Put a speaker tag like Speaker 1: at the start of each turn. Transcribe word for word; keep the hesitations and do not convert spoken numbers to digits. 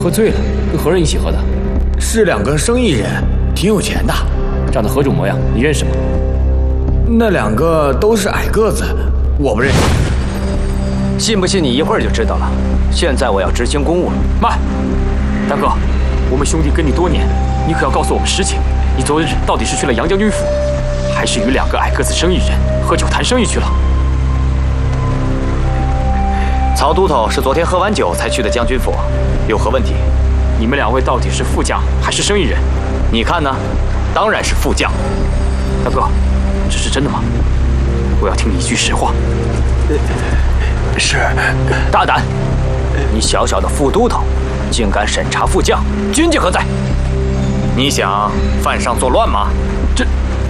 Speaker 1: 喝醉了，跟何人一起喝的？
Speaker 2: 是两个生意人，挺有钱的。
Speaker 1: 长得何种模样？你认识吗？
Speaker 2: 那两个都是矮个子，我不认识。
Speaker 3: 信不信你一会儿就知道了。现在我要执行公务了。
Speaker 1: 慢，大哥，我们兄弟跟你多年，你可要告诉我们实情。你昨日到底是去了杨将军府，还是与两个矮个子生意人喝酒谈生意去了？
Speaker 3: 曹都头是昨天喝完酒才去的将军府，有何问题？
Speaker 1: 你们两位到底是副将还是生意人？
Speaker 3: 你看呢？当然是副将。
Speaker 1: 大哥，这是真的吗？我要听你一句实话。
Speaker 2: 是。
Speaker 3: 大胆！你小小的副都头，竟敢审查副将，军纪何在？你想犯上作乱吗？
Speaker 1: 这